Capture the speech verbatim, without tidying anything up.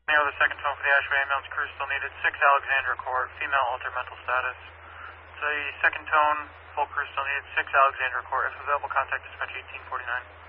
Neo, the second tone for the Ashway ambulance crew still needed. six Alexandra Court, female altered mental status. The second tone, full crew still needed. six Alexandra Court. If available, contact dispatch eighteen forty-nine.